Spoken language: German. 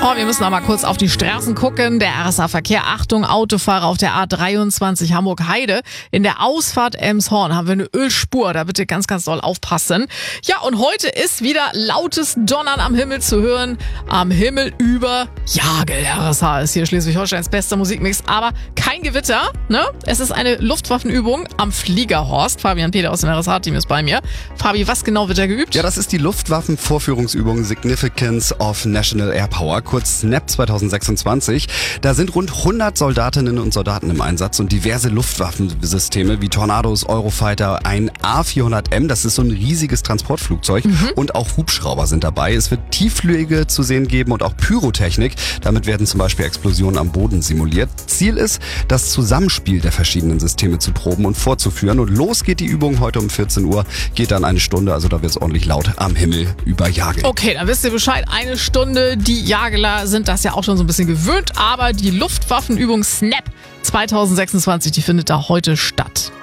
Oh, wir müssen noch mal kurz auf die Straßen gucken. Der RSA-Verkehr. Achtung, Autofahrer auf der A23 Hamburg-Heide. In der Ausfahrt Elmshorn haben wir eine Ölspur. Da bitte ganz, ganz doll aufpassen. Ja, und heute ist wieder lautes Donnern am Himmel zu hören. Am Himmel über Jagel. RSA ist hier Schleswig-Holsteins bester Musikmix. Aber kein Gewitter, ne? Es ist eine Luftwaffenübung am Fliegerhorst. Fabian Peter aus dem RSA-Team ist bei mir. Fabi, was genau wird da geübt? Ja, das ist die Luftwaffenvorführungsübung Significance of National Air Power, kurz SNAP 2026. Da sind rund 100 Soldatinnen und Soldaten im Einsatz und diverse Luftwaffensysteme wie Tornados, Eurofighter, ein A400M, das ist so ein riesiges Transportflugzeug, und auch Hubschrauber sind dabei. Es wird Tiefflüge zu sehen geben und auch Pyrotechnik. Damit werden zum Beispiel Explosionen am Boden simuliert. Ziel ist, das Zusammenspiel der verschiedenen Systeme zu proben und vorzuführen. Und los geht die Übung heute um 14 Uhr, geht dann eine Stunde, also da wird es ordentlich laut am Himmel über Jagel. Okay, dann wisst ihr Bescheid. Eine Stunde. Die Jageler sind das ja auch schon so ein bisschen gewöhnt, aber die Luftwaffenübung SNAP 2026, die findet da heute statt.